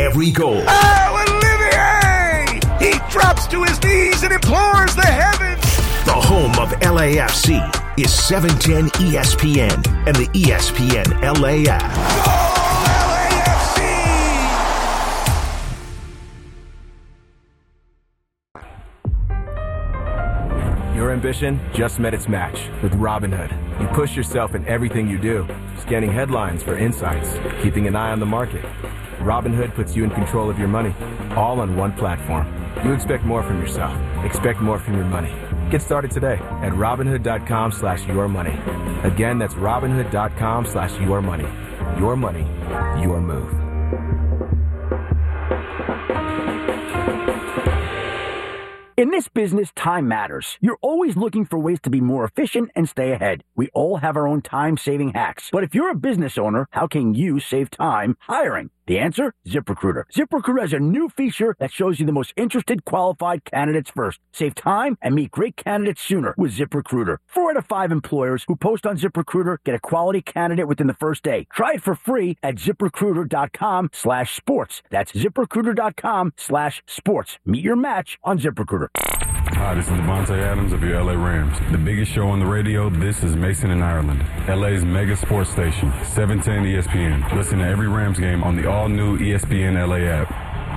every goal. Oh, Olivier! He drops to his knees and implores the heavens. The home of LAFC is 710 ESPN and the ESPN LA app. Your ambition just met its match with Robinhood. You push yourself in everything you do, scanning headlines for insights, keeping an eye on the market. Robinhood puts you in control of your money, all on one platform. You expect more from yourself. Expect more from your money. Get started today at Robinhood.com/yourmoney. Again, that's Robinhood.com/yourmoney. Your money, your move. In this business, time matters. You're always looking for ways to be more efficient and stay ahead. We all have our own time-saving hacks. But if you're a business owner, how can you save time hiring? The answer? ZipRecruiter. ZipRecruiter has a new feature that shows you the most interested qualified candidates first. Save time and meet great candidates sooner with ZipRecruiter. 4 out of 5 employers who post on ZipRecruiter get a quality candidate within the first day. Try it for free at ZipRecruiter.com/sports. That's ZipRecruiter.com/sports. Meet your match on ZipRecruiter. Hi, this is Devontae Adams of your LA Rams. The biggest show on the radio, this is Mason in Ireland. LA's mega sports station, 710 ESPN. Listen to every Rams game on the all-new ESPN LA app.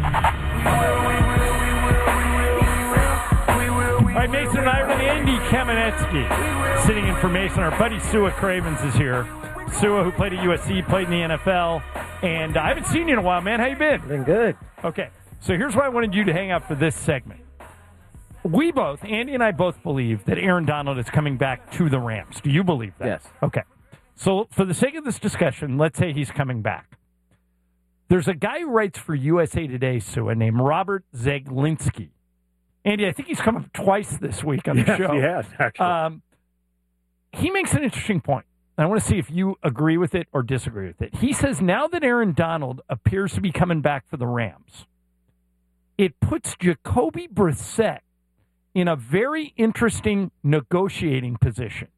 All right, Mason in Ireland, Andy Kamenetsky sitting in for Mason. Our buddy Sua Cravens is here. Sua, who played at USC, played in the NFL. And I haven't seen you in a while, man. How you been? Been good. Okay, so here's why I wanted you to hang out for this segment. We both, Andy and I both believe that Aaron Donald is coming back to the Rams. Do you believe that? Yes. Okay. So for the sake of this discussion, let's say he's coming back. There's a guy who writes for USA Today, Sua, named Robert Zeglinski. Andy, I think he's come up twice this week on the show. Yes, actually. He makes an interesting point. I want to see if you agree with it or disagree with it. He says now that Aaron Donald appears to be coming back for the Rams, it puts Jacoby Brissett in a very interesting negotiating position.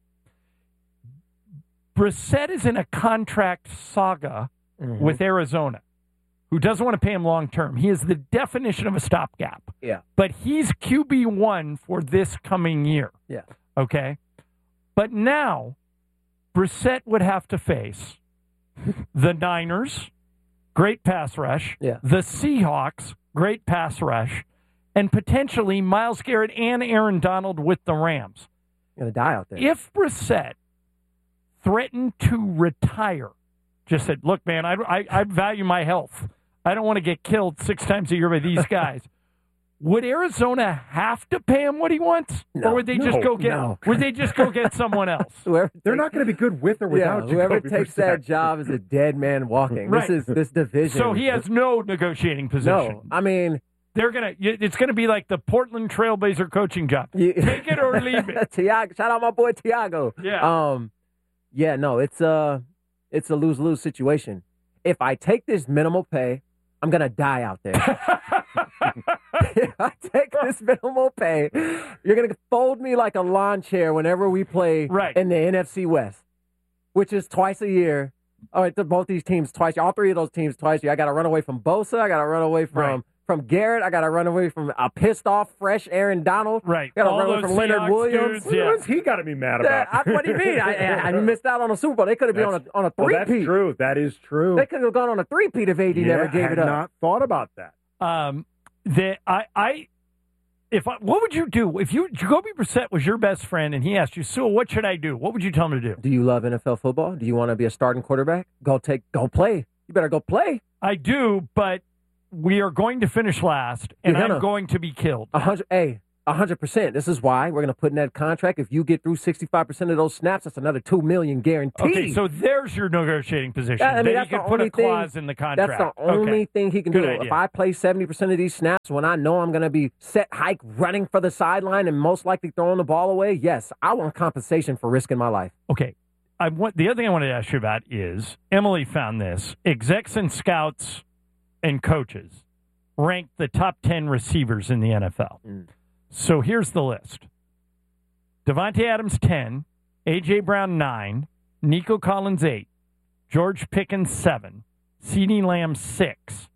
Brissett is in a contract saga with Arizona, who doesn't want to pay him long term. He is the definition of a stopgap. Yeah. But he's QB1 for this coming year. Yeah. Okay? But now, Brissett would have to face the Niners, great pass rush, the Seahawks, great pass rush, and potentially Myles Garrett and Aaron Donald with the Rams. Going to die out there. If Brissett threatened to retire, just said, look, man, I value my health. I don't want to get killed 6 times a year by these guys. Would Arizona have to pay him what he wants? No, or would they just go get would they just go get someone else? They're not going to be good with or without Jacoby whoever takes that Brissett. job is a dead man walking. Right. This division. So he has no negotiating position. No, I mean, it's gonna be like the Portland Trailblazer coaching job. Take it or leave it. Tiago, shout out my boy Tiago. Yeah. No, it's a lose-lose situation. If I take this minimal pay, I'm gonna die out there. If I take this minimal pay, you're gonna fold me like a lawn chair whenever we play in the NFC West, which is twice a year. All right, both these teams twice. All 3 of those teams twice a year. I got to run away from Bosa. I got to run away from Garrett. I got to run away from a pissed off, fresh Aaron Donald. Right. Got to run away from Leonard Williams. What's he got to be mad about? What do you mean? I missed out on a Super Bowl. They could have been on a three-peat. That's true. That is true. They could have gone on a three-peat if AD never gave it up. I had not thought about that. What would you do if Jacoby Brissett was your best friend and he asked you, so what should I do? What would you tell him to do? Do you love NFL football? Do you want to be a starting quarterback? Go play. You better go play. I do, but we are going to finish last, and I'm going to be killed. 100%. This is why we're going to put in that contract. If you get through 65% of those snaps, that's another $2 million guaranteed. Okay, so there's your negotiating position. That's he can put a clause in the contract. That's the only thing he can do. Idea. If I play 70% of these snaps when I know I'm going to be set hike running for the sideline and most likely throwing the ball away, yes, I want compensation for risking my life. Okay. The other thing I wanted to ask you about is, Emily found this. Execs and scouts and coaches ranked the top 10 receivers in the NFL. So here's the list. Devontae Adams, 10. A.J. Brown, 9. Nico Collins, 8. George Pickens, 7. CeeDee Lamb, 6.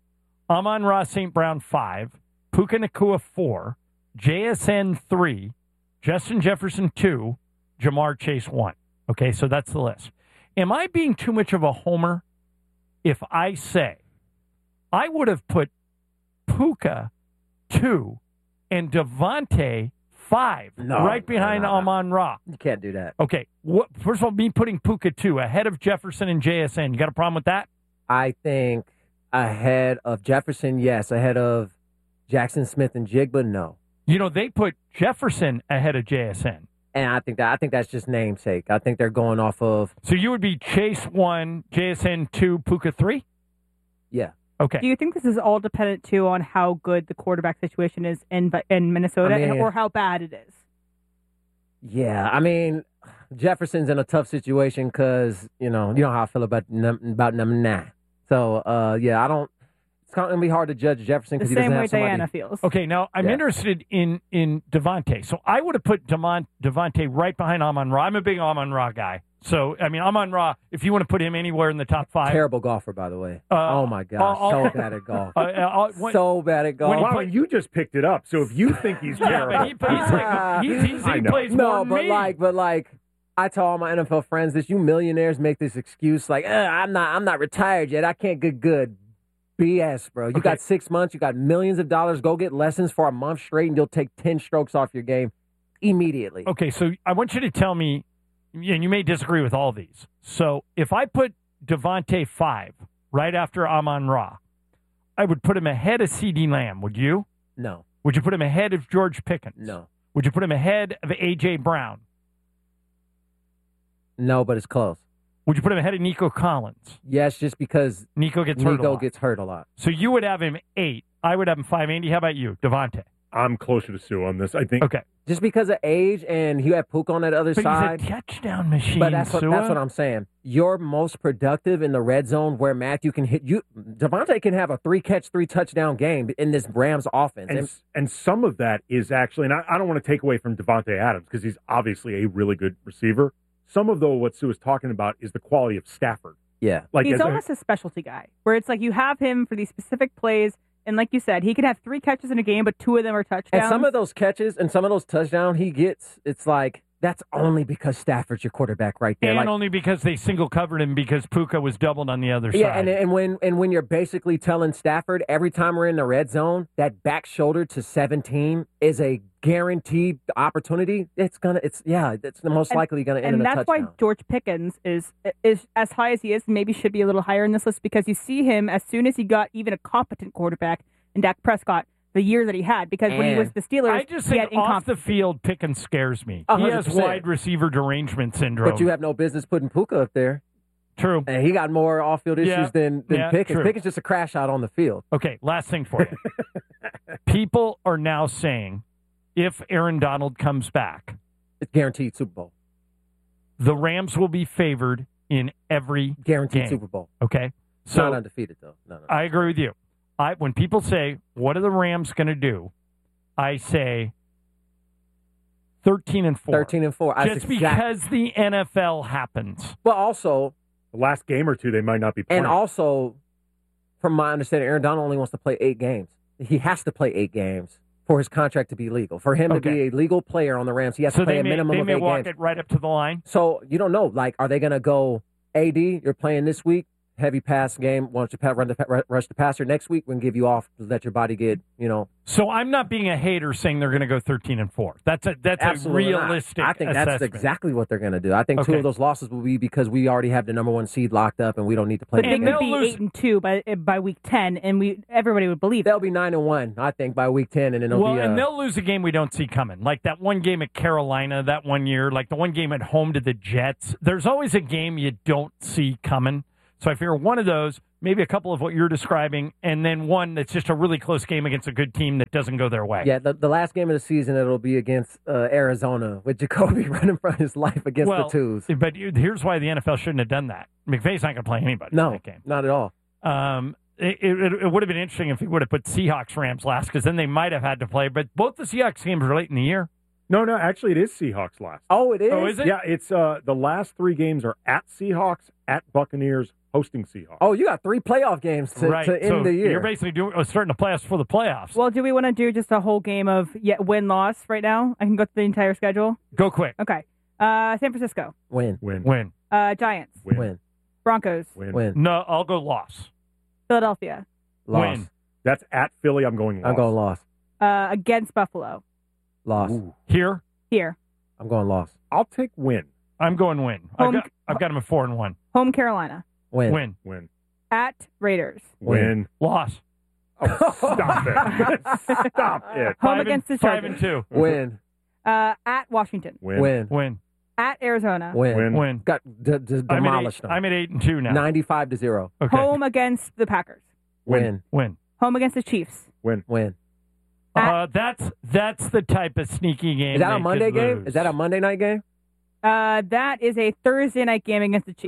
Amon-Ra St. Brown 5, Puka Nacua 4, JSN 3, Justin Jefferson 2, Jamar Chase 1. Okay, so that's the list. Am I being too much of a homer if I say I would have put Puka 2 and Devontae 5 right behind Amon-Ra? You can't do that. Okay, first of all, me putting Puka 2 ahead of Jefferson and JSN, you got a problem with that? I think ahead of Jefferson, yes. Ahead of Jackson Smith and Jigba, no. You know, they put Jefferson ahead of JSN. And I think that's just namesake. I think they're going off of. So you would be Chase 1, JSN 2, Puka 3? Yeah. Okay. Do you think this is all dependent, too, on how good the quarterback situation is in Minnesota or how bad it is? Yeah, I mean, Jefferson's in a tough situation because, you know how I feel about number 9. So, I don't. It's going to be hard to judge Jefferson because he doesn't have somebody. The same way Diana feels. Okay, now I'm interested in Devontae. So I would have put Devontae right behind Amon-Ra. I'm a big Amon-Ra guy. So, I mean, Amon-Ra, if you want to put him anywhere in the top 5. Terrible golfer, by the way. Oh, my gosh. So bad at golf. So bad at golf. Wow, you just picked it up. So if you think he's terrible. Yeah, but he plays more than me. But I tell all my NFL friends this, you millionaires make this excuse like, I'm not retired yet. I can't get good. BS, bro. You got 6 months. You got millions of dollars. Go get lessons for a month straight, and you'll take 10 strokes off your game immediately. Okay, so I want you to tell me, and you may disagree with all these. So if I put Devontae 5 right after Amon-Ra, I would put him ahead of CeeDee Lamb. Would you? No. Would you put him ahead of George Pickens? No. Would you put him ahead of A.J. Brown? No, but it's close. Would you put him ahead of Nico Collins? Yes, just because Nico gets hurt a lot. So you would have him 8. I would have him 5. Andy, how about you? Devontae? I'm closer to Sue on this, I think. Okay. Just because of age, and you have Puka on that other side. He's a touchdown machine. But that's what I'm saying. You're most productive in the red zone where Matthew can hit you. Devontae can have a 3-catch, 3-touchdown game in this Rams offense. And some of that is actually, and I don't want to take away from Devontae Adams because he's obviously a really good receiver. Some of what Sue is talking about is the quality of Stafford. Yeah. He's almost a specialty guy where it's like you have him for these specific plays. And like you said, he can have 3 catches in a game, but 2 of them are touchdowns. And some of those catches and some of those touchdowns he gets, it's like, that's only because Stafford's your quarterback right there. And only because they single covered him because Puka was doubled on the other side. Yeah, and when you're basically telling Stafford every time we're in the red zone, that back shoulder to 17 is a guaranteed opportunity, it's most likely going to end in a touchdown. And that's why George Pickens is as high as he is, maybe should be a little higher in this list because you see him as soon as he got even a competent quarterback in Dak Prescott the year that he had. Because when he was the Steelers, I just think off the field, Pickens scares me. 100%. He has wide receiver derangement syndrome. But you have no business putting Puka up there. True. And he got more off-field issues than Pickens. True. Pickens just a crash out on the field. Okay, last thing for you. People are now saying if Aaron Donald comes back, it's guaranteed Super Bowl. The Rams will be favored in every guaranteed game. Super Bowl. Okay? So not undefeated, though. No. I agree with you. When people say, what are the Rams going to do? I say 13-4. 13-4. Just because the NFL happens. Well, also, the last game or two, they might not be playing. And also, from my understanding, Aaron Donald only wants to play 8 games. He has to play 8 games for his contract to be legal. For him to be a legal player on the Rams, he has to play a minimum of 8 games. So they may walk it right up to the line? So you don't know. Like, are they going to go, AD, you're playing this week, heavy pass game, why don't you rush the passer? Next week, we can give you off to let your body get, So I'm not being a hater saying they're going to go 13-4. That's a realistic I think assessment. That's exactly what they're going to do. I think 2 of those losses will be because we already have the number 1 seed locked up and we don't need to play. But they could be 8-2 by week 10, and everybody would believe they'll be 9-1, I think, by week 10, and then and they'll lose a game we don't see coming, like that one game at Carolina that one year, like the one game at home to the Jets. There's always a game you don't see coming. So I figure one of those, maybe a couple of what you're describing, and then one that's just a really close game against a good team that doesn't go their way. Yeah, the last game of the season, it'll be against Arizona with Jacoby running for his life against the Twos. But here's why the NFL shouldn't have done that. McVay's not going to play anybody in that game. Not at all. It would have been interesting if he would have put Seahawks-Rams last, because then they might have had to play. But both the Seahawks games are late in the year. No, actually it is Seahawks last. Oh, it is? Oh, is it? Yeah, it's the last 3 games are at Seahawks, at Buccaneers, hosting Seahawks. Oh, you got 3 playoff games to end the year. You're basically starting the playoffs for the playoffs. Well, do we want to do just a whole game of win-loss right now? I can go through the entire schedule. Go quick. Okay. San Francisco. Win. Giants. Win. Broncos. Win. No, I'll go loss. Philadelphia. Loss. Win. That's at Philly. I'm going loss. I'm going loss. Against Buffalo. Loss. Ooh. Here. I'm going loss. I'll take win. I'm going win. I've got them at 4-1. Home Carolina. Win. At Raiders. Win. Loss. Oh, stop it. Stop it. Home against the Chargers. 5-2. Win. At Washington. Win. At Arizona. Win. Got demolished them. I'm at 8-2 now. 95-0. Okay. Home against the Packers. Win. Home against the Chiefs. Win. That's the type of sneaky game. Is that they a Monday could game? lose. Is that a Monday night game? That is a Thursday night game against the Chiefs.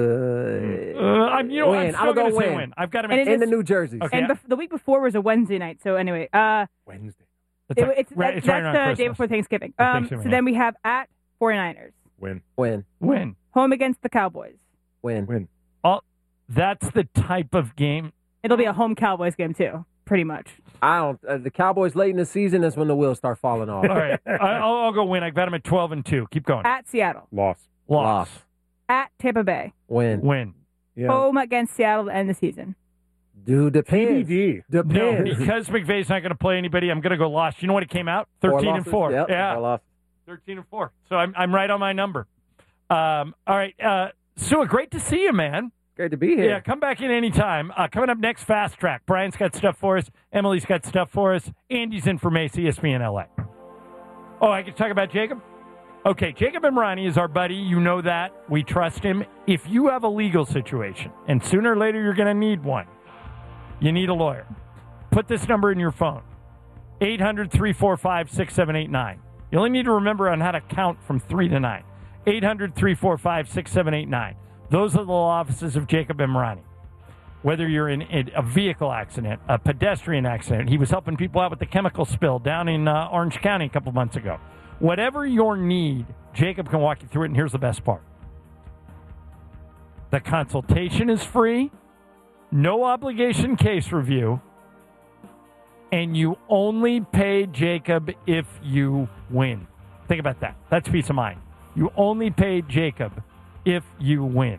I'm still win. I'm going to gonna say win. I've got them And at In the New Jerseys. Okay. And the week before was a Wednesday night. So anyway, Wednesday. It's right that's around the Christmas. day before Thanksgiving. Thanksgiving, So yeah. then we have at 49ers. Win. Home against the Cowboys. Win. That's the type of game. It'll be a home Cowboys game too, pretty much. I don't. The Cowboys late in the season is when the wheels start falling off. All right. I'll go win. I've got them at 12-2. Keep going. At Seattle. Loss. At Tampa Bay. Win. Yeah. Home against Seattle to end the season. Dude, depends. TBD. No, Depends. because McVay's not going to play anybody, I'm going to go loss. You know what it came out? 13-4. Yep, Yeah. 4 losses. 13-4. So I'm right on my number. All right. Sua, great to see you, man. Great to be here. Yeah, come back in any time. Coming up next, Fast Track. Brian's got stuff for us. Emily's got stuff for us. Andy's in for Mace, ESPN LA. Oh, I can talk about Jacob? Okay, Jacob Emrani is our buddy. You know that. We trust him. If you have a legal situation, and sooner or later you're going to need one, you need a lawyer, put this number in your phone, 800-345-6789. You only need to remember on how to count from 3 to 9. 800-345-6789. Those are the law offices of Jacob Emrani. Whether you're in a vehicle accident, a pedestrian accident, he was helping people out with the chemical spill down in Orange County a couple months ago. Whatever your need, Jacob can walk you through it, and here's the best part. The consultation is free, no obligation case review, and you only pay Jacob if you win. Think about that. That's peace of mind. You only pay Jacob if you win.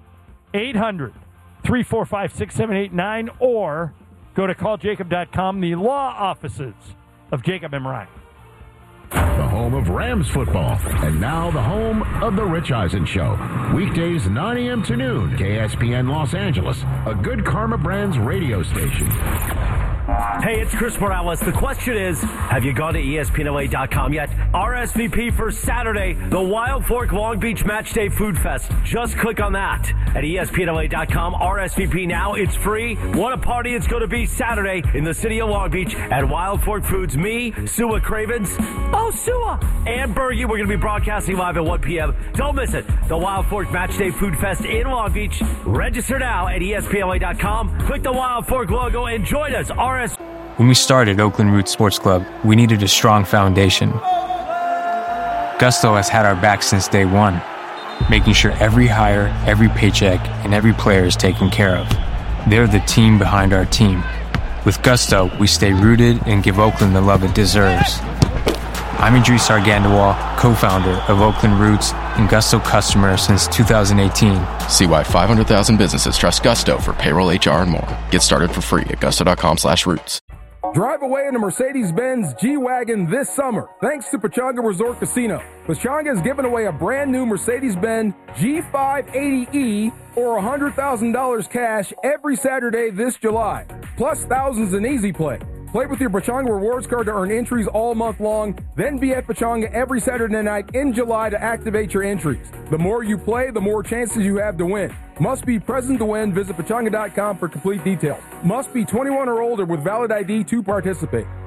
800-345-6789 or go to calljacob.com, the law offices of Jacob Emrani. The home of Rams football. And now the home of The Rich Eisen Show. Weekdays 9 a.m. to noon. KSPN Los Angeles. A Good Karma Brands radio station. Hey, it's Chris Morales. The question is, have you gone to ESPNLA.com yet? RSVP for Saturday, the Wild Fork Long Beach Matchday Food Fest. Just click on that at ESPNLA.com. RSVP now. It's free. What a party it's going to be Saturday in the city of Long Beach at Wild Fork Foods. Me, Sua Cravens, Sua, and Bergie. We're going to be broadcasting live at 1 p.m. Don't miss it. The Wild Fork Matchday Food Fest in Long Beach. Register now at ESPNLA.com. Click the Wild Fork logo and join us. When we started Oakland Roots Sports Club, we needed a strong foundation. Gusto has had our back since day one, making sure every hire, every paycheck, and every player is taken care of. They're the team behind our team. With Gusto, we stay rooted and give Oakland the love it deserves. I'm Idris Argandawal, co-founder of Oakland Roots and Gusto customer since 2018. See why 500,000 businesses trust Gusto for payroll, HR, and more. Get started for free at gusto.com/roots. Drive away in a Mercedes-Benz G-Wagon this summer, thanks to Pechanga Resort Casino. Pechanga is giving away a brand new Mercedes-Benz G580E or $100,000 cash every Saturday this July, plus thousands in Easy Play. Play with your Pechanga Rewards card to earn entries all month long, then be at Pechanga every Saturday night in July to activate your entries. The more you play, the more chances you have to win. Must be present to win. Visit Pechanga.com for complete details. Must be 21 or older with valid ID to participate.